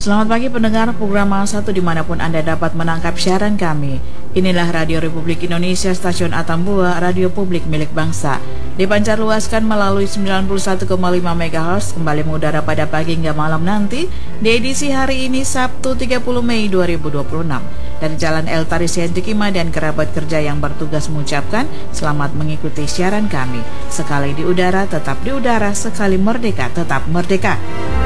Selamat pagi pendengar program A1 dimanapun Anda dapat menangkap siaran kami. Inilah Radio Republik Indonesia, stasiun Atambua, radio publik milik bangsa. Dipancar luaskan melalui 91,5 MHz, kembali mengudara pada pagi hingga malam nanti, di edisi hari ini Sabtu 30 Mei 2026. Dari Jalan El Tarisian Dikima dan kerabat kerja yang bertugas mengucapkan selamat mengikuti siaran kami. Sekali di udara, tetap di udara, sekali merdeka, tetap merdeka.